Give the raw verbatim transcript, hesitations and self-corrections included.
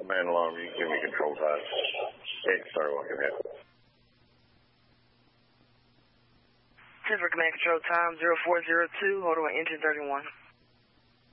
command alarm. You can give me control time. Eight star one, go ahead. Ten for command control time, zero four zero two, hold on, engine thirty-one.